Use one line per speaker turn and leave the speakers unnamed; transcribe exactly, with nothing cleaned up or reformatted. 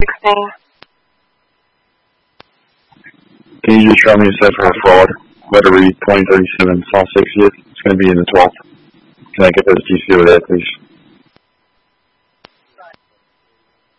sixteen.
Can you just run me a set for a fraud? Letter read twenty thirty-seven, saw six yet. It's going to be in the twelfth. Can I get those T C over there, please?